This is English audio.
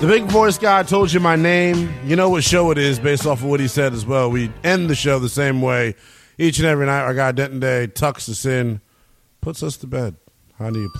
The big voice guy told you my name. You know what show it is based off of what he said as well. We end the show the same way each and every night. Our guy Denton Day tucks us in, puts us to bed. How do you play?